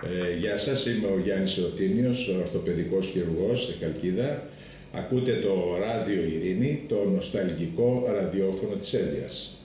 Γεια σας, είμαι ο Γιάννης Εωτίνιος, ορθοπαιδικός χειρουργός στη Χαλκίδα. Ακούτε το Ράδιο Ειρήνη, το νοσταλγικό ραδιόφωνο της Ένδειας.